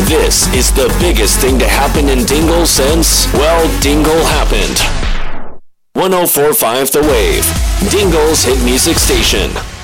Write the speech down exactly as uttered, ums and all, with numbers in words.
This is the biggest thing to happen in Dingle since, well, Dingle happened. one oh four point five The Wave, Dingle's hit music station.